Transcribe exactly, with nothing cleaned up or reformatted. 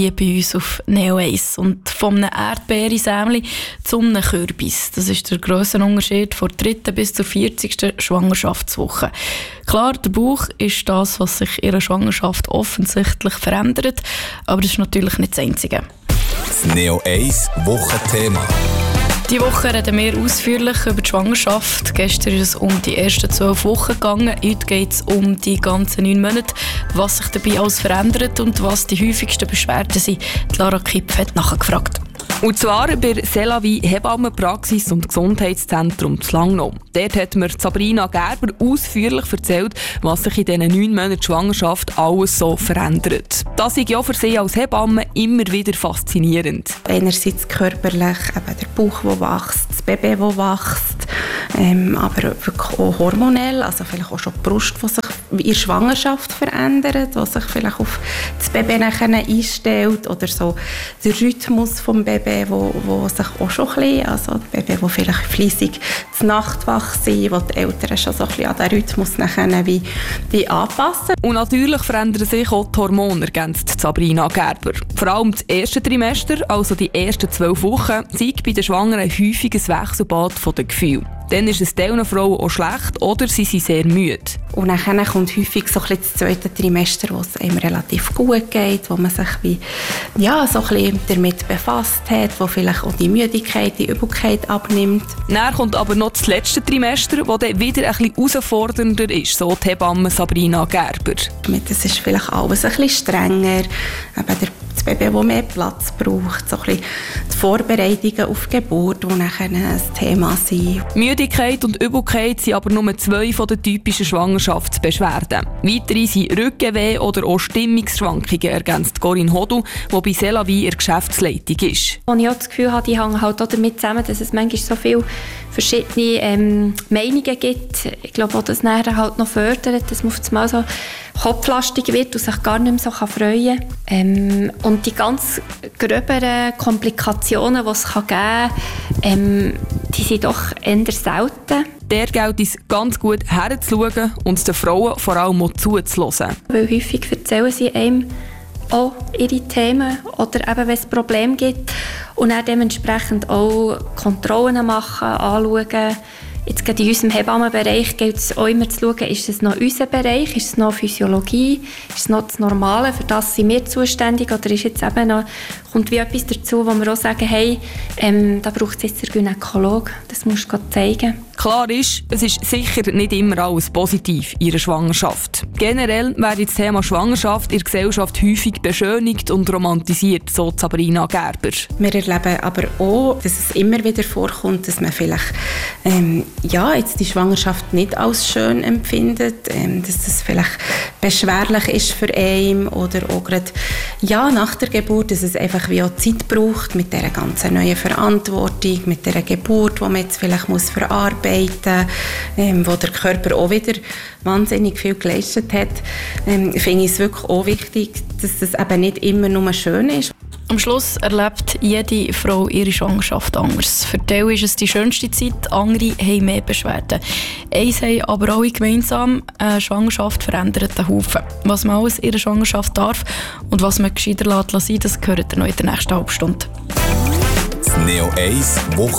Hier bei uns auf Neo eins. Und von einem Erdbeersämli zu einem Kürbis. Das ist der Grössenunterschied von der dritten bis zur vierzigsten Schwangerschaftswoche. Klar, der Bauch ist das, was sich in einer Schwangerschaft offensichtlich verändert. Aber das ist natürlich nicht das Einzige. Das Neo eins Wochenthema. Diese Woche reden wir ausführlich über die Schwangerschaft. Gestern ist es um die ersten zwölf Wochen gegangen. Heute geht es um die ganzen neun Monate, was sich dabei alles verändert und was die häufigsten Beschwerden sind. Die Lara Kipp hat nachgefragt. Und zwar bei Selavi Hebammenpraxis und Gesundheitszentrum zu Langnau. Dort hat mir Sabrina Gerber ausführlich erzählt, was sich in diesen neun Monaten Schwangerschaft alles so verändert. Das ist ja für sie als Hebamme immer wieder faszinierend. Einerseits körperlich eben der Bauch, der wächst, das Baby, das wächst, ähm, aber wirklich auch hormonell, also vielleicht auch schon die Brust, die sich in der Schwangerschaft verändert, die sich vielleicht auf das Baby nachher einstellt oder so der Rhythmus des Babys, wo, wo sich auch schon ein bisschen, also die Babys, die vielleicht fleissig zur Nacht wach sind, wo die Eltern schon so ein bisschen an den Rhythmus nachher wie, wie anpassen. Und natürlich verändern sich auch die Hormone, ergänzt Sabrina Gerber. Vor allem das erste Trimester, also die ersten zwölf Wochen, zeigt bei den Schwangeren häufig ein Wechselbad der Gefühle. Dann ist es den Frauen auch schlecht oder sie sind sehr müde. Und dann kommt häufig so ein bisschen das zweite Trimester, wo es einem relativ gut geht, wo man sich wie, ja, so ein bisschen damit befasst hat, wo vielleicht auch die Müdigkeit, die Übelkeit abnimmt. Dann kommt aber noch das letzte Trimester, das dann wieder ein bisschen herausfordernder ist, so die Hebamme Sabrina Gerber. Das ist vielleicht alles ein bisschen strenger, eben der das Baby, das mehr Platz braucht, so ein bisschen die Vorbereitungen auf die Geburt, die nachher ein Thema sind. Müdigkeit und Übelkeit sind aber nur zwei von den typischen Schwangerschaftsbeschwerden. Weitere sind Rückenweh oder auch Stimmungsschwankungen, ergänzt Corinne Hodu, die bei Selavi in der Geschäftsleitung ist. Und ich habe das Gefühl, die hängen halt auch damit zusammen, dass es manchmal so viele verschiedene ähm, Meinungen gibt. Ich glaube auch, dass es nachher halt noch fördert, dass man auf einmal so kopflastig wird und sich gar nicht mehr so freuen kann. Ähm, und die ganz gröberen Komplikationen, die es geben kann, ähm, die sind doch eher selten. Der gilt es ganz gut herzuschauen und den Frauen vor allem auch zuzuhören. Weil häufig erzählen sie einem auch ihre Themen oder eben, wenn es Probleme gibt und dann dementsprechend auch Kontrollen machen, anschauen. Jetzt gerade in unserem Hebammenbereich gilt es auch immer zu schauen, ist es noch unser Bereich, ist es noch Physiologie, ist es noch das Normale, für das sind wir zuständig oder ist jetzt eben noch, kommt wie etwas dazu, wo wir auch sagen, hey, ähm, da braucht es jetzt den Gynäkologe, das musst du zeigen. Klar ist, es ist sicher nicht immer alles positiv in einer Schwangerschaft. Generell wird das Thema Schwangerschaft in der Gesellschaft häufig beschönigt und romantisiert, so Sabrina Gerber. Wir erleben aber auch, dass es immer wieder vorkommt, dass man vielleicht ähm, ja, jetzt die Schwangerschaft nicht als schön empfindet, ähm, dass es vielleicht beschwerlich ist für einen oder auch gerade ja, nach der Geburt, dass es einfach wie auch Zeit braucht mit dieser ganzen neuen Verantwortung, mit dieser Geburt, die man jetzt vielleicht muss verarbeiten muss, ähm, wo der Körper auch wieder wahnsinnig viel geleistet hat, ähm, finde ich es wirklich auch wichtig, dass es eben nicht immer nur schön ist. Am Schluss erlebt jede Frau ihre Schwangerschaft anders. Für die ist es die schönste Zeit, andere haben mehr Beschwerden. Eins haben aber alle gemeinsam, eine Schwangerschaft verändert den Haufen. Was man alles in ihrer Schwangerschaft darf und was man gescheiter lassen, das gehört ihr noch in der nächsten halben Stunde. Das Neo eins Woche